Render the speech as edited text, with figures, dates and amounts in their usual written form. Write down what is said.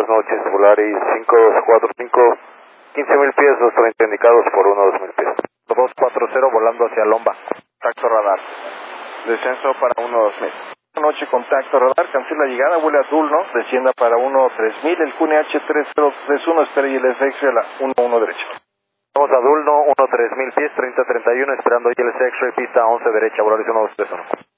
buenas noches, Volaris 5245, 15,000 pies, los 30 indicados por 2,000 pies. 240 volando hacia Lomba. Contacto radar. Descenso para 2,000. Buenas noches, contacto radar, cancela llegada, vuela azul, ¿no? Descienda para 3000, el QNH 3031, espera y el X-Ray a la 11 derecha. Vamos a Dulno, 3000 pies, 3031, esperando ILS X-Ray, pista 11 derecha, Volaris 1231.